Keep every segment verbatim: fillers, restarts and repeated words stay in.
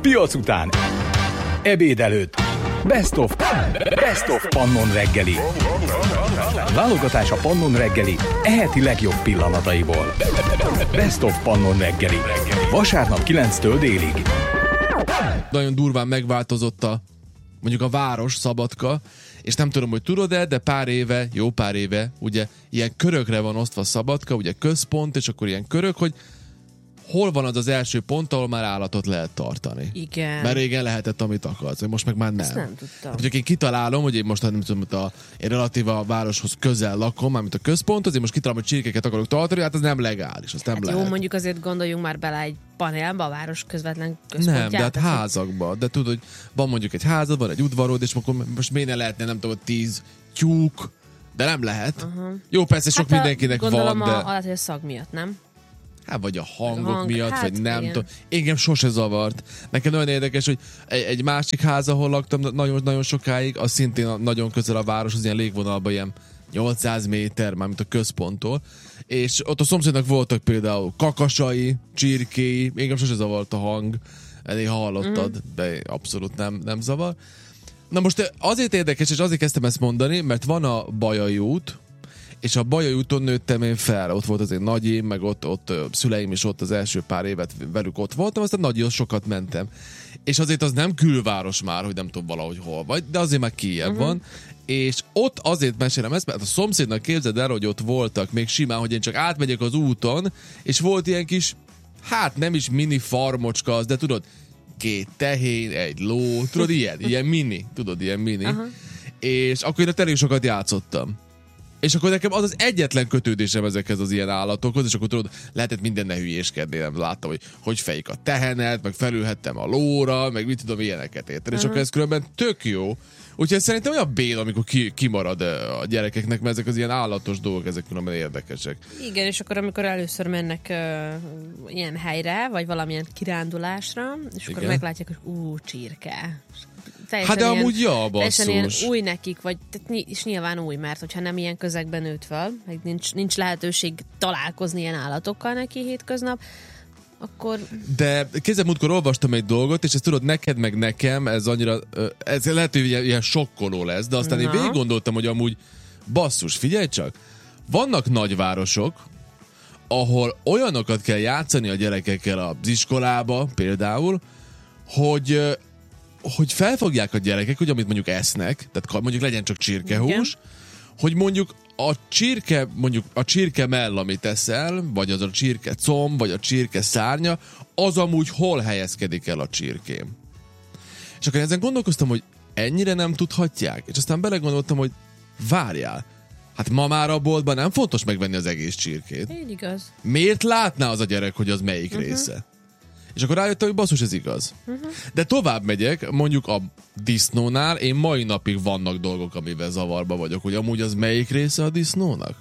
Piac után. Ebéd előtt. Best of, Best of Pannon reggeli. Válogatás a Pannon reggeli eheti legjobb pillanataiból. Best of Pannon reggeli. Vasárnap kilenctől délig. Nagyon durván megváltozott a, mondjuk a város, Szabadka, és nem tudom, hogy tudod-e, de pár éve, jó pár éve, ugye ilyen körökre van osztva Szabadka, ugye központ, és akkor ilyen körök, hogy hol van az az első pont, ahol már állatot lehet tartani. Igen. Mert régen lehetett, amit akarsz, most meg már nem. Ezt nem tudtam. Hát, hogyha én kitalálom, hogy én most nem tudom, a, én relatíva a városhoz közel lakom, mármint a központhoz, én most kitalálom, hogy csirkeket akarok tartani, hát az nem legális, az nem hát lehet. Jó, mondjuk azért gondoljunk már bele egy panelba, a város közvetlen központját. Nem, de hát házakba. De tudod, hogy van mondjuk egy házad, van egy udvarod, és akkor most miért ne lehetne, nem tudom, tíz tyúk, de nem lehet. Uh-huh. Jó, persze sok hát mindenkinek van, de... de... Gondolom a szag miatt, nem? Hát vagy a hangok hang, miatt, hát, vagy nem igen. tudom. Engem sose zavart. Nekem nagyon érdekes, hogy egy, egy másik ház, ahol laktam nagyon-nagyon sokáig, az szintén nagyon közel a városhoz, ilyen légvonalban, ilyen nyolcszáz méter, mármint a központtól. És ott a szomszédnak voltak például kakasai, csirkéi, engem sose zavart a hang. Elég hallottad, mm. de abszolút nem, nem zavar. Na most azért érdekes, és azért kezdtem ezt mondani, mert van a Bajai út, és a Bajai úton nőttem én fel, ott volt az én nagyim, meg ott, ott szüleim is ott az első pár évet velük ott voltam, aztán nagyjából sokat mentem. És azért az nem külváros már, hogy nem tudom valahogy hol vagy, de azért már kijebb uh-huh. van. És ott azért mesélem ezt, mert a szomszédnak képzeld el, hogy ott voltak még simán, hogy én csak átmegyek az úton, és volt ilyen kis, hát nem is mini farmocska az, de tudod, két tehén, egy ló, tudod, ilyen, ilyen mini, tudod, ilyen mini. Uh-huh. És akkor én ott elég sokat játszottam. És akkor nekem az az egyetlen kötődésem ezekhez az ilyen állatokhoz, és akkor tudod, lehetett minden ne hülyéskedni, nem láttam, hogy hogy fejik a tehenet, meg felülhettem a lóra, meg mit tudom, ilyeneket érted. Uh-huh. És akkor ez különben tök jó. Úgyhogy szerintem olyan bél, amikor ki, kimarad a gyerekeknek, mert ezek az ilyen állatos dolgok, ezek különben érdekesek. Igen, és akkor amikor először mennek uh, ilyen helyre, vagy valamilyen kirándulásra, és akkor igen. meglátják, hogy ú, csirke. Hát de amúgy ilyen, ja, basszus. Ilyen új nekik, vagy és nyilván új, mert hogyha nem ilyen közegben nőtt fel, meg nincs, nincs lehetőség találkozni ilyen állatokkal neki hétköznap, akkor... De kézzel múltkor olvastam egy dolgot, és ezt tudod, neked meg nekem, ez annyira, ez lehet, hogy ilyen, ilyen sokkoló lesz, de aztán Na. én végig gondoltam, hogy amúgy basszus, figyelj csak, vannak nagyvárosok, ahol olyanokat kell játszani a gyerekekkel az iskolába például, hogy hogy felfogják a gyerekek, hogy amit mondjuk esznek, tehát mondjuk legyen csak csirkehús, igen. hogy mondjuk a csirke, mondjuk a csirke mell, amit eszel, vagy az a csirke comb, vagy a csirke szárnya, az amúgy hol helyezkedik el a csirkém. És akkor ezen gondolkoztam, hogy ennyire nem tudhatják, és aztán belegondoltam, hogy várjál, hát ma már a boltban nem fontos megvenni az egész csirkét. Így igaz. Miért látná az a gyerek, hogy az melyik uh-huh. része? És akkor rájöttem, hogy basszus, ez igaz. Uh-huh. De tovább megyek, mondjuk a disznónál, én mai napig vannak dolgok, amivel zavarba vagyok, hogy amúgy az melyik része a disznónak?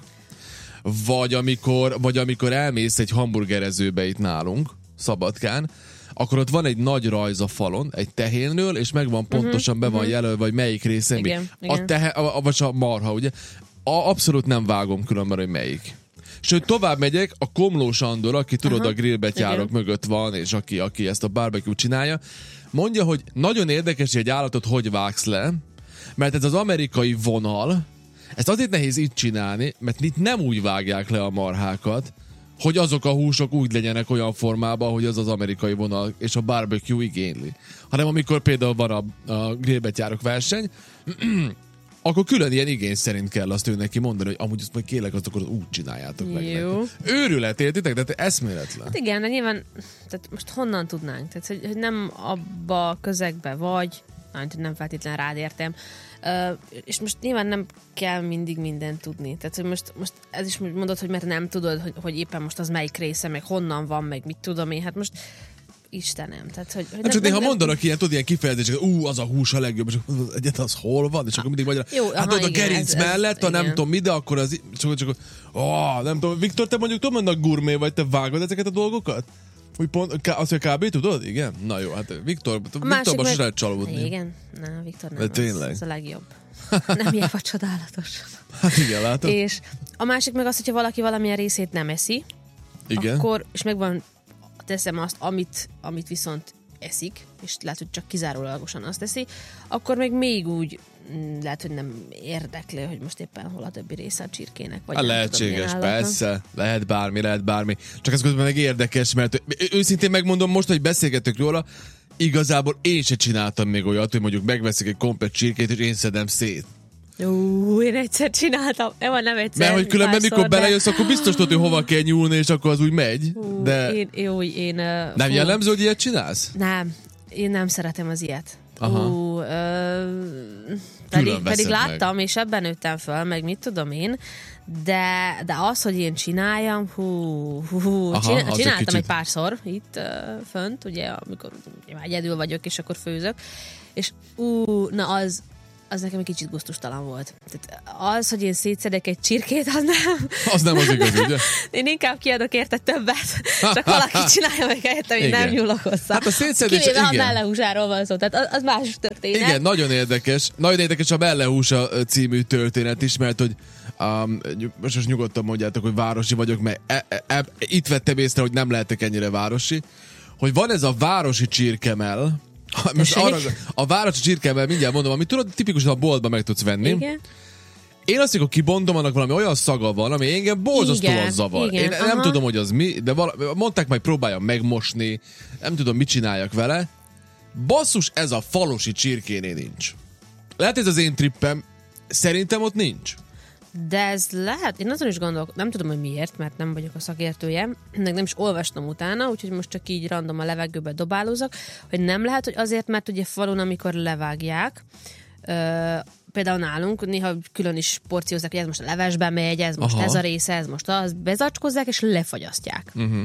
Vagy amikor, vagy amikor elmész egy hamburgerezőbe itt nálunk, Szabadkán, akkor ott van egy nagy rajz a falon, egy tehénről, és megvan pontosan be van uh-huh. jelölve, hogy melyik része igen, mi. igen. A tehe, a, vagy a marha, ugye? A, abszolút nem vágom különben, hogy melyik. Sőt, tovább megyek, a Komlós Andor, aki tudod, Aha, a grillbetyárok igen. mögött van, és aki, aki ezt a barbecue csinálja, mondja, hogy nagyon érdekes, hogy egy állatot hogy vágsz le, mert ez az amerikai vonal, ezt azért nehéz itt csinálni, mert itt nem úgy vágják le a marhákat, hogy azok a húsok úgy legyenek olyan formában, hogy az az amerikai vonal és a barbecue igényli. Hanem amikor például van a, a grillbetyárok verseny, akkor külön ilyen igény szerint kell azt ő neki mondani, hogy amúgy azt majd kérlek, azt akkor úgy csináljátok meg. Jó. Őrület, értitek? De eszméletlen. Hát igen, de nyilván, tehát most honnan tudnánk? Tehát, hogy, hogy nem abba a közegbe vagy, nem feltétlenül rád értem, uh, és most nyilván nem kell mindig mindent tudni. Tehát, hogy most, most ez is mondod, hogy mert nem tudod, hogy, hogy éppen most az melyik része, meg honnan van, meg mit tudom én, hát most Istenem. Tehát, hogy, hogy nem, csak néha nem, mondanak ilyen, tudod, ilyen kifejezéseket, ú, az a hús a legjobb, és egyet az hol van, és akkor mindig magyarul, hát ott a gerinc ez, mellett, ez, a nem igen. tudom mi, de akkor az, csak, csak ó, nem tudom, Viktor, te mondjuk tudom, hogy gurmé vagy, te vágod ezeket a dolgokat? Úgy pont, azt, hogy kb. Tudod? Igen? Na jó, hát Viktor, Viktor most meg... lehet csalódni. Igen? Na, Viktor nem, de tényleg. Az, az a legjobb. Nem ilyen vagy csodálatos. Hát igen, látod. És a másik meg az, hogyha valaki valamilyen részét nem eszi, igen. akkor, és megvan, teszem azt, amit, amit viszont eszik, és lehet, hogy csak kizárólagosan azt eszi, akkor még még úgy lehet, hogy nem érdekli, hogy most éppen hol a többi része a csirkének. Vagy a lehetséges, tudom, persze. Lehet bármi, lehet bármi. Csak ez közben meg érdekes, mert őszintén megmondom most, hogy beszélgetök róla, igazából én se csináltam még olyat, hogy mondjuk megveszik egy komplet csirkét, és én szedem szét. Ú, én egyszer csináltam. Jó, nem egyszer. Mert hogy különben párszor, mikor de... belejössz, akkor biztos tudod, hogy hova kell nyúlni, és akkor az úgy megy. Hú, de... Én, jó, én... Uh, nem fú, jellemző, hogy ilyet csinálsz? Nem. Én nem szeretem az ilyet. Aha. Ú, ö, pedig, pedig láttam, meg. És ebben nőttem föl, meg mit tudom én, de, de az, hogy én csináljam, hú, hú, hú Aha, csinál, egy csináltam kicsit. egy párszor itt uh, fönt, ugye, amikor ugye, már egyedül vagyok, és akkor főzök, és ú, na az, az nekem egy kicsit gusztustalan volt. Tehát az, hogy én szétszedek egy csirkét, az nem... Az nem az igaz, ugye? Én inkább kiadok érte többet, csak valaki csinálja meg helyettem, én nem nyúlok hozzá. Hát a szétszedés, Kivéve, ha igen. mellehúsáról van szó, tehát az, az más történet. Igen, nagyon érdekes. Nagyon érdekes a Mellehúsa című történet is, mert hogy um, most, most nyugodtan mondjátok, hogy városi vagyok, mert e, e, e, itt vettem észre, hogy nem lehetek ennyire városi, hogy van ez a városi csirkemell. Most arra, a városi csirkemell, mindjárt mondom, amit tudod, tipikusan a boltban meg tudsz venni. Igen. Én azt, amikor kibondom, annak valami olyan szaga van, ami engem borzasztóan zavar. Igen, Én aha. nem tudom, hogy az mi, de vala, mondták majd próbáljam megmosni, nem tudom, mit csináljak vele. Basszus, ez a falusi csirkénél nincs. Lehet ez az én trippem, szerintem ott nincs. De ez lehet, én azon is gondolok, nem tudom, hogy miért, mert nem vagyok a szakértője, meg nem is olvastam utána, úgyhogy most csak így random a levegőbe dobálózok, hogy nem lehet, hogy azért, mert ugye falun, amikor levágják, ö, például nálunk néha külön is porciózzák, hogy ez most a levesben megy, ez most Aha. ez a része, ez most az, bezacskozzák és lefagyasztják. Uh-huh.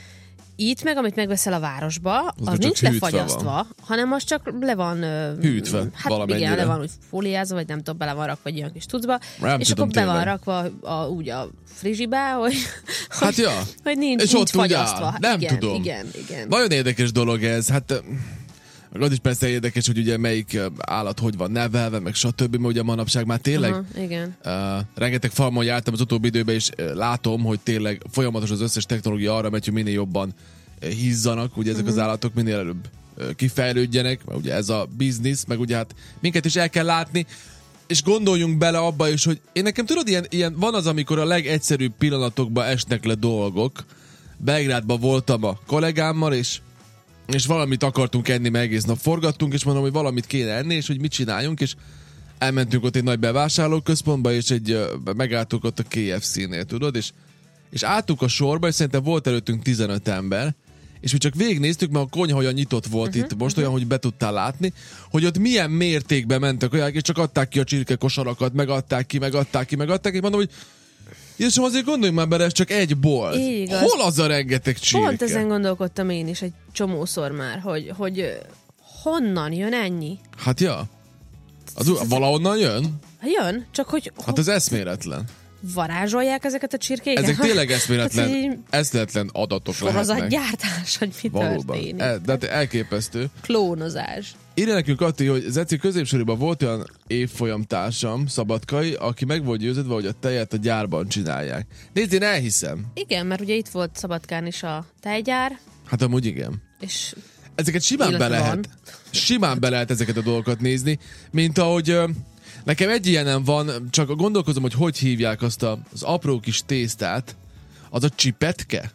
Itt meg, amit megveszel a városba, Az az, csak nincs hűtve lefagyasztva, van. hanem az csak le van... ö, Hűtve hát valamennyire. igen, le van úgy fóliázva, vagy nem tudom, bele van rakva egy olyan kis tucba, Nem és tudom, akkor be van tényleg. rakva a, úgy a frizsibe, hogy, Hát ja. hogy nincs, És nincs ott úgy fagyasztva. áll. Nem igen, tudom. Igen, igen. Nagyon érdekes dolog ez, hát meg az is persze érdekes, hogy ugye melyik állat hogy van nevelve, meg stb. Mert ugye manapság már tényleg Aha, igen. Uh, rengeteg farmon jártam az utóbbi időben, és uh, látom, hogy tényleg folyamatos az összes technológia arra megy, hogy minél jobban uh, hízzanak, ugye ezek uh-huh. az állatok minél előbb uh, kifejlődjenek, mert ugye ez a biznisz, meg ugye hát minket is el kell látni, és gondoljunk bele abba is, hogy én nekem tudod, ilyen, ilyen van az, amikor a legegyszerűbb pillanatokban esnek le dolgok. Belgrádban voltam a kollégámmal, és és valamit akartunk enni, meg egész nap forgattunk, és mondom, hogy valamit kéne enni, és hogy mit csináljunk, és elmentünk ott egy nagy bevásárlóközpontba, és egy, uh, megálltunk ott a ká ef cé-nél, tudod, és, és álltunk a sorba, és szerintem volt előttünk tizenöt ember, és mi csak végignéztük, mert a konyha olyan nyitott volt uh-huh, itt, most uh-huh. olyan, hogy be tudtál látni, hogy ott milyen mértékben mentek olyanok, és csak adták ki a csirkekosarakat, megadták ki, megadták ki, megadták ki, mondom, hogy és azért gondoljunk már bele, ez csak egy bolt. Igaz. Hol az a rengeteg csirke? Pont ezen gondolkodtam én is egy csomószor már, hogy, hogy ö, honnan jön ennyi? Hát ja. Az valahonnan jön? Jön, csak hogy Hát ez eszméletlen. varázsolják ezeket a csirkéket? Ezek tényleg eszméletlen, Hát, így eszméletlen adatok lehetnek. sorozatgyártás, hogy mi Valóban. történik. E, de hát elképesztő. Klónozás. Írja nekünk Atti, hogy Zeci középsoriban volt olyan évfolyamtársam, Szabadkai, aki meg volt győződve, hogy a tejet a gyárban csinálják. Nézd, én elhiszem. Igen, mert ugye itt volt Szabadkán is a tejgyár, Hát amúgy igen. és Ezeket simán be Illetve lehet. van. Simán be lehet ezeket a dolgokat nézni, mint ahogy ö, nekem egy ilyenem van, csak gondolkozom, hogy hogy hívják azt a, az apró kis tésztát, az a csipetke?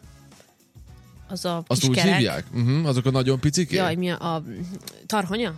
az a Azt kis úgy kerek. hívják? Uh-huh, azok a nagyon picik? Jaj, mi a, a tarhonya?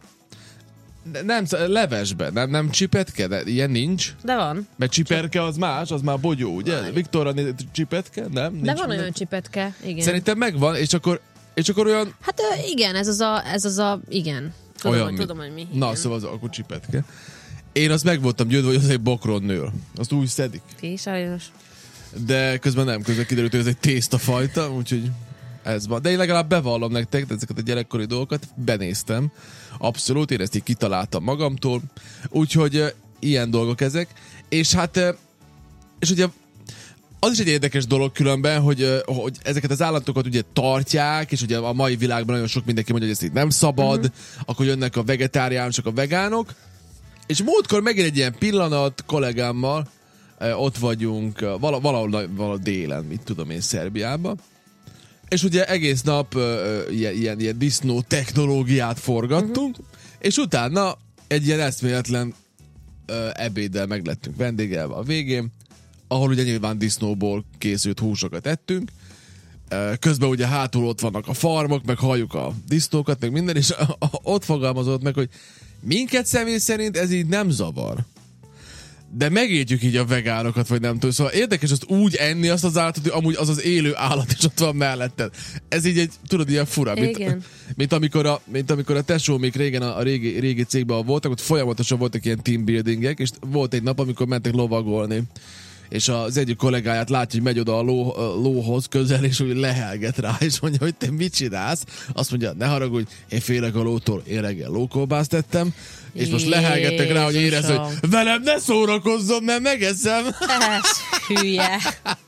Nem, levesben, nem, nem csipetke, de ilyen nincs. De van. Mert csiperke az más, az már bogyó, ugye? Aj. Viktorra csipetke? Nem? De Nincs van minden? olyan csipetke, igen. Szerintem megvan, és akkor, és akkor olyan... Hát ö, igen, ez az a, ez az a, igen. Tudom, olyan, hogy, mi- tudom, hogy mi. Na, igen. szóval az akkor csipetke. Én azt meg voltam győzve, hogy az egy bokron nő. Azt úgy szedik. Ki, sajnos. De közben nem, közben kiderült, hogy ez egy tésztafajta, úgyhogy ez van. De én legalább bevallom nektek, de ezeket a gyerekkori dolgokat benéztem. Abszolút, én ezt így kitaláltam magamtól. Úgyhogy uh, ilyen dolgok ezek. És hát, uh, és ugye az is egy érdekes dolog különben, hogy, uh, hogy ezeket az állatokat ugye tartják, és ugye a mai világban nagyon sok mindenki mondja, hogy ez így nem szabad, uh-huh. akkor jönnek a vegetáriánusok, a vegánok. És múltkor megint egy ilyen pillanat kollégámmal, uh, ott vagyunk uh, vala, valahol, valahol délen, mit tudom én, Szerbiában. és ugye egész nap uh, ilyen, ilyen, ilyen disznó technológiát forgattunk, uh-huh. és utána egy ilyen eszméletlen uh, ebéddel meglettünk vendégelve a végén, ahol ugye nyilván disznóból készült húsokat ettünk, uh, közben ugye hátul ott vannak a farmok, meg halljuk a disznókat, meg minden, és uh, ott fogalmazott meg, hogy minket személy szerint ez így nem zavar. De megértjük így a vegánokat, vagy nem tudom. Szóval érdekes azt úgy enni azt az állatot, hogy amúgy az az élő állat is ott van melletted. Ez így egy, tudod, ilyen fura. Mint, mint, amikor, a, mint amikor a tesó még régen a, a régi, régi cégben voltak, ott folyamatosan voltak ilyen teambuildingek, és volt egy nap, amikor mentek lovagolni. És az egyik kollégáját látja, hogy megy oda a, ló, a lóhoz közel, és úgy lehelget rá, és mondja, hogy te mit csinálsz? Azt mondja, ne haragudj, én félek a lótól, én reggel lókolbászt tettem, és most lehelgettek rá, hogy érezd, hogy velem ne szórakozzon, mert megeszem. Ez hülye.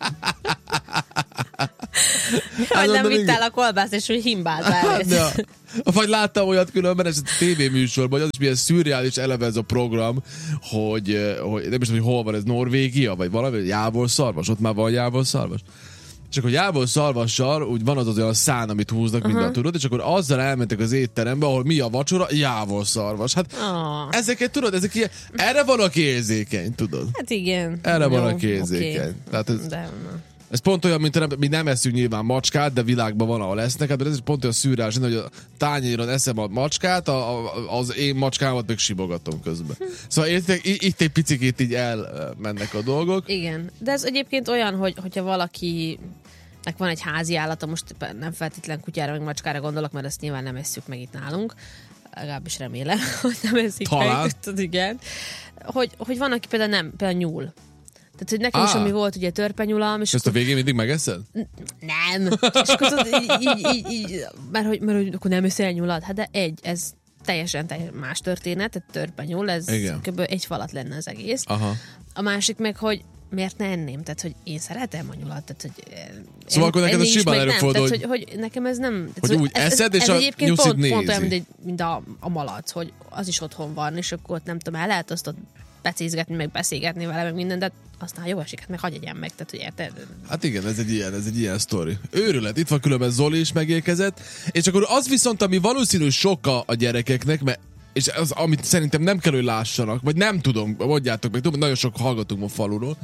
Hogy nem vittál a kolbászt, és hogy himbáltál. Ja. Vagy láttam olyat különben, ez a tévéműsorban, hogy az is milyen szürreális eleve ez a program, hogy, hogy nem is tudom, hogy hol van ez, Norvégia, vagy valami, jávorszarvas, ott már van jávorszarvas. És akkor jávorszarvassal úgy van az az olyan szán, amit húznak, uh-huh. minden tudod, és akkor azzal elmentek az étterembe, ahol mi a vacsora? Jávorszarvas. Hát oh. ezeket tudod, ezek ilyen, erre van aki érzékeny, tudod? Hát igen. Erre Jó, van aki érzékeny. Okay. Tehát ez, De, ez pont olyan, mint nem, mi nem eszünk nyilván macskát, de világban van, ahol lesznek, hát, de ez pont olyan szűrás, hogy a tányéron eszem a macskát, a, a, az én macskámat meg sibogatom közben. Hm. Szóval itt, itt egy picikét így elmennek a dolgok. Igen, de ez egyébként olyan, hogy, hogyha valaki van egy házi állata, most nem feltétlen kutyára, meg macskára gondolok, mert ezt nyilván nem esszük meg itt nálunk, legalábbis remélem, hogy nem eszik meg. Tudod, igen. Hogy, hogy van, aki például nem, például nyúl. Tehát, hogy nekem ah. is, ami volt ugye törpenyulam. És ezt akkor... a végén mindig megeszed? Nem. És akkor tudod, így, így, így, így mert, hogy, mert hogy akkor nem eszel nyulat. Hát de egy, ez teljesen, teljesen más történet, egy törpenyul, ez kb. Egy falat lenne az egész. Aha. A másik meg, hogy miért ne enném? Tehát, hogy én szeretem a nyulat. Tehát, hogy szóval en, akkor neked a simán előfordul, hogy... hogy... hogy nekem ez nem... Tehát, hogy úgy ez, eszed, és ez, ez a nyuszit pont, nézi. Pont olyan, mint, egy, mint a, a malac, hogy az is otthon van, és akkor ott nem tudom, el lehet azt ott becézgetni, meg beszélgetni vele, meg minden, de aztán jó esik, hát meg hagyj egyen meg, tehát hogy érted? Hát igen, ez egy ilyen, ez egy ilyen sztori. Őrület, itt van különben Zoli is megérkezett, és akkor az viszont, ami valószínű sokkal a gyerekeknek, mert és az, amit szerintem nem kell, hogy lássanak, vagy nem tudom, mondjátok meg, tudom, nagyon sok hallgatunk a faluról.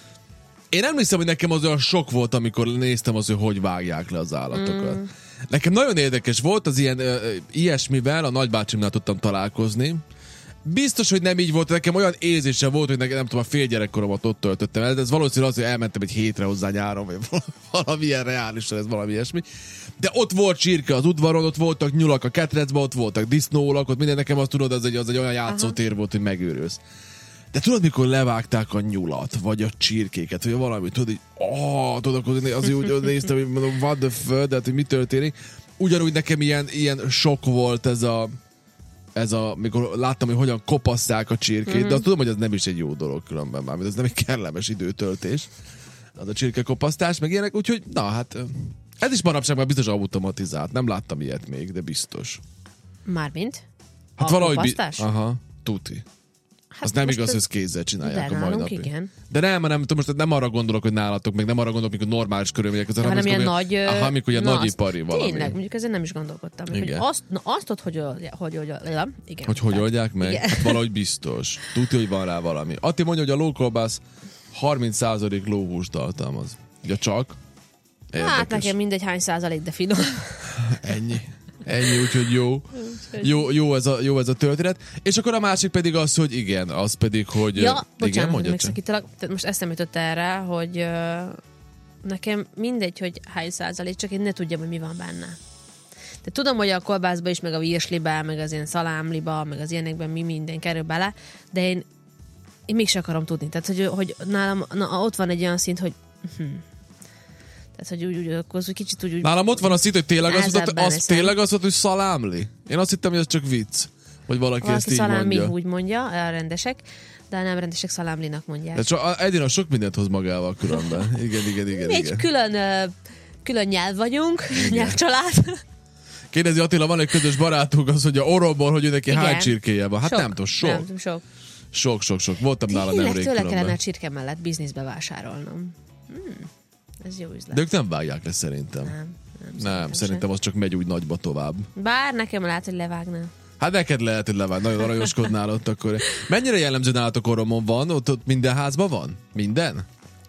Én emlékszem, hogy nekem az olyan sok volt, amikor néztem az, hogy hogy vágják le az állatokat. Mm. Nekem nagyon érdekes volt az ilyen ö, ilyesmivel, a nagybácsimnál tudtam találkozni. Biztos, hogy nem így volt, nekem olyan érzése volt, hogy nekem, nem tudom, a fél gyerekkoromat ott töltöttem el, de ez valószínűleg az, hogy elmentem egy hétre hozzá nyáron, vagy valamilyen reálisan, ez valami ilyesmi. De ott volt csirke az udvaron, ott voltak nyulak a ketrecben, ott voltak disznólak, ott minden, nekem azt tudod, az egy, az egy olyan játszótér volt, hogy megőrülsz. De tudod, mikor levágták a nyulat, vagy a csirkéket, vagy valami, tudod, hogy oh, tudod, akkor az úgy néztem, hogy mondom, what the fuck, de hogy mi történik. Ugyanúgy nekem ilyen, ilyen sok volt ez a ez a, mikor láttam, hogy hogyan kopaszták a csirkét, mm-hmm. de azt tudom, hogy ez nem is egy jó dolog különben már, ez nem egy kellemes időtöltés, az a csirkekopasztás, meg ilyenek, úgyhogy, na hát, ez is manapság már biztos automatizált, nem láttam ilyet még, de biztos. Mármint? Hát a valahogy... kopasztás? Bi- aha, tuti. Hát az nem igaz, hogy ezt kézzel csinálják de a mai napig. Igen. De nem, nem, most nem arra gondolok, hogy nálatok, meg nem arra gondolok, mikor normális körülmények között, hanem ilyen nagy... Aha, mikor ilyen na, nagyipari valami. Tényleg, mondjuk ezzel nem is gondolkodtam. Hogy azt, na, azt ott, hogy, hogy, hogy, hogy, igen, hogy, hogy oldják meg? Igen. Hát valahogy biztos. Tudja, hogy van rá valami. Atti mondja, hogy a lókolbász harminc százalék lóhúst tartalmaz. Ugye csak? Érdekes. Hát nekem mindegy hány százalék, de finom. Ennyi. Ennyi, úgyhogy jó. Jó, jó, ez a, jó ez a történet. És akkor a másik pedig az, hogy igen, az pedig, hogy... Ja, igen, bocsánat, megszakítalak. Most eszembe jutott erre, hogy uh, nekem mindegy, hogy hány százalék, csak én ne tudjam, hogy mi van benne. De tudom, hogy a kolbászba is, meg a virslibe, meg az ilyen szalámliba, meg az ilyenekben mi minden kerül bele, de én, én mégse akarom tudni. Tehát, hogy, hogy nálam na, ott van egy olyan szint, hogy... Hm, tehát, hogy úgy, úgy, akkor úgy kicsit úgy... Nálam ott van a szint, hogy tényleg az, az, az tényleg az, hogy szalámli. Én azt hittem, hogy ez csak vicc. Vagy valaki, valaki ezt így mondja. Valaki úgy mondja, a rendesek, de a nem rendesek szalámlinak mondják. De csak Edina sok mindent hoz magával különben. Igen, igen, igen. Egy igen. Külön, külön nyelv vagyunk, nyelvcsalád. Kérdezi Attila, van egy közös barátunk, az, hogy a oromból, hogy ő neki hány csirkéje van. Hát sok. nem tudom, sok. Nem tudom, sok. Sok, sok, sok. Voltam nála nemrég különben. Tényleg kellene a csirke mellett bizniszbe vásárolnom. Hmm. Ez jó üzlet. De ők nem vágják le szerintem. Nem, Nem, nem szerintem az csak megy úgy nagyba tovább. Bár nekem lehet, hogy levágnál. Hát neked lehet, hogy levág. Nagyon aranyoskodnál ott akkor. Mennyire jellemző nálatok orromon van? Ott, ott minden házban van? Minden?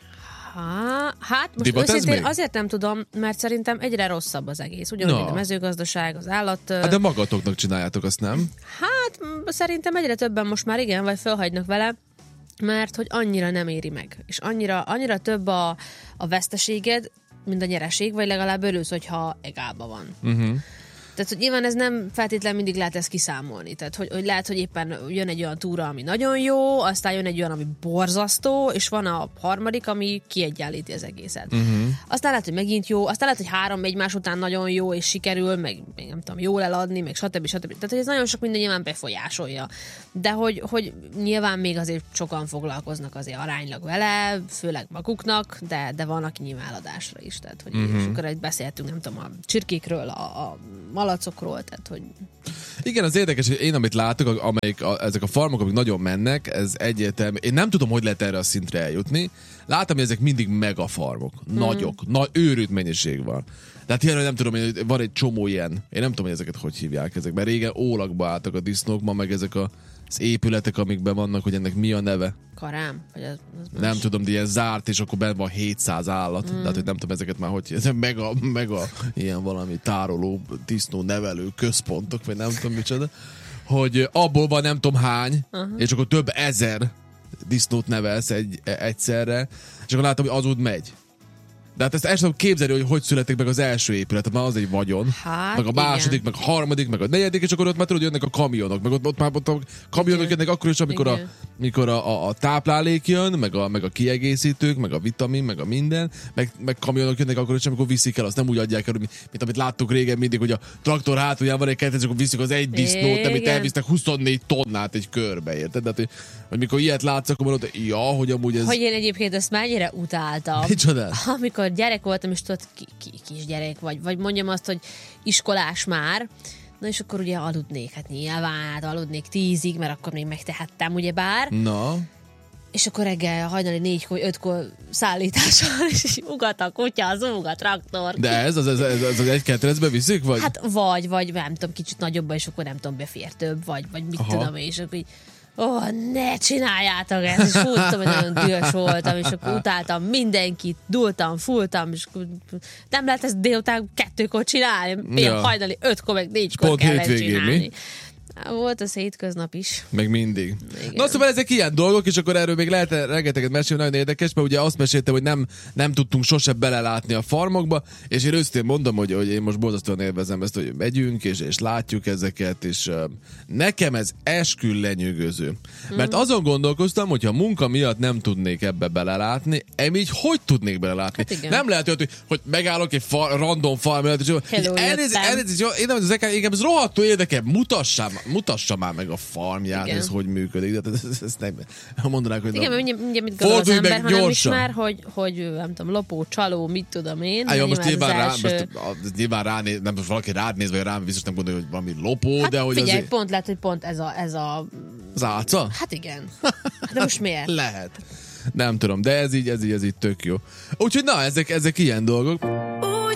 Ha, hát most Divat őszintén azért nem tudom, mert szerintem egyre rosszabb az egész. Ugyanúgy no. a mezőgazdaság, az állat... Hát de magatoknak csináljátok azt, nem? Hát szerintem egyre többen most már igen, vagy felhagynak vele, mert hogy annyira nem éri meg. És annyira, annyira több a, a veszteséged, mint a nyereség, vagy legalább örülsz, hogyha egálba van. Uh-huh. Tehát, hogy nyilván ez nem feltétlenül mindig lehet ezt kiszámolni. Tehát, hogy, hogy lehet, hogy éppen jön egy olyan túra, ami nagyon jó, aztán jön egy olyan, ami borzasztó, és van a harmadik, ami kiegyenlíti az egészet. Uh-huh. Aztán lehet, hogy megint jó, aztán lehet, hogy három egymás után nagyon jó, és sikerül, meg, meg nem tudom, jól eladni, meg stb. stb. Tehát, hogy ez nagyon sok minden nyilván befolyásolja. De hogy, hogy nyilván még azért sokan foglalkoznak azért aránylag vele, főleg maguknak, de, de van, aki nyilván eladásra is. Tehát, hogy uh-huh. és akkor beszéltünk, nem tudom, a csirkékről, a, a malacokról, tehát hogy... Igen, az érdekes, hogy én amit látok, amelyik a, ezek a farmok, amik nagyon mennek, ez egyértelmű. Én nem tudom, hogy lehet erre a szintre eljutni. Látom, hogy ezek mindig megafarmok. Hmm. Nagyok. Nagy, őrült mennyiség van. Tehát ilyen, nem tudom, hogy van egy csomó ilyen. Én nem tudom, hogy ezeket hogy hívják ezek. Mert régen ólakba álltak a disznók, ma meg ezek a, az épületek, amikben vannak, hogy ennek mi a neve. Karám? Vagy az, az nem tudom, de ilyen zárt, és akkor benne van hétszáz állat. Mm. Tehát, hogy nem tudom ezeket már hogy... Ez mega, mega ilyen valami tároló, disznó nevelő központok, vagy nem tudom micsoda. Hogy abból van nem tudom hány, uh-huh. és akkor több ezer disznót nevelsz egy, egyszerre, és akkor látom, hogy az úgy megy. De hát ezt el sem képzelni, hogy hogy születik meg az első épület, már az egy vagyon, hát, meg a második, igen. meg a harmadik, meg a negyedik, és akkor ott már tudod, jönnek a kamionok, meg ott, ott már ott a kamionok igen. jönnek akkor is, amikor, a, amikor a, a, a táplálék jön, meg a, meg a kiegészítők, meg a vitamin, meg a minden, meg, meg kamionok jönnek akkor is, amikor viszik el, azt nem úgy adják el, mint, mint amit láttuk régen mindig, hogy a traktor hátulján van egy kettő, és akkor viszik az egy disznót, amit elvisznek huszonnégy tonnát egy körbe, érted? Tehát, hogy, hogy mikor ilyet látsz, akkor mondod, ja, hogy amúgy ez... Hogy én egyébként ezt mennyire utáltam. Micsoda? Amikor gyerek voltam, és tudod, ki, ki, kisgyerek vagy, vagy mondjam azt, hogy iskolás már, na és akkor ugye aludnék, hát nyilván, hát aludnék tízig, mert akkor még megtehettem, ugye bár. Na. És akkor reggel hajnali négykor, ötkor szállítással, és ugat a kutya, az ugat a traktor. De ez az, ez, ez, ez az egy ketrecbe viszik, vagy? Hát vagy, vagy nem tudom, kicsit nagyobb, és akkor nem tudom, befér több, vagy, vagy mit Aha. tudom, és akkor így ó, oh, ne csináljátok ezt, és úgy tudom, hogy nagyon dühös voltam, és akkor utáltam mindenkit, dultam, fultam, és nem lehet ezt délután kettőkor csinálni, milyen ja. hajnali ötkor, meg négykor kell ezt csinálni. Mi? Volt az hétköznap is. Meg mindig. Igen. Na szóval ezek ilyen dolgok, és akkor erről még lehet rengeteget mesélni, nagyon érdekes, mert ugye azt meséltem, hogy nem, nem tudtunk sose belelátni a farmokba, és én őszintén mondom, hogy, hogy én most borzasztóan élvezem ezt, hogy megyünk, és, és látjuk ezeket, és uh, nekem ez eskü lenyűgöző. Mm. Mert azon gondolkoztam, hogy ha munka miatt nem tudnék ebbe belelátni, em így hogy tudnék belelátni? Hát nem lehet, hogy, hogy megállok egy far, random farm előtt, és elnézést, elnézést, én nem, ez, engem ez rohadtul érdekel, mutassam mutassa már meg a farmját, igen. ez hogy működik. De ez, ez, ez nem, mondanák, hogy igen, mindjárt, mindjárt mit gondol az ember, ha nem ismer, hogy, hogy nem tudom, lopó, csaló, mit tudom én. Á, most nyilván, rá, első... most, nyilván ránéz, nem most valaki rád néz, vagy rám biztos nem gondolja, hogy valami lopó, hát de hogy figyelj, azért... pont lehet, hogy pont ez a... Ez a... Az álca? Hát igen. De most miért? Lehet. Nem tudom, de ez így, ez így, ez így tök jó. Úgyhogy na, ezek, ezek ilyen dolgok.